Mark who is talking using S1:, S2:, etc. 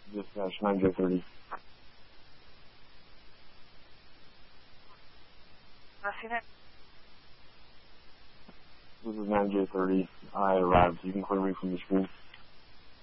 S1: Dispatch 9J30.
S2: See that?
S1: This is 9J30. I arrived. You can clear me from the screen.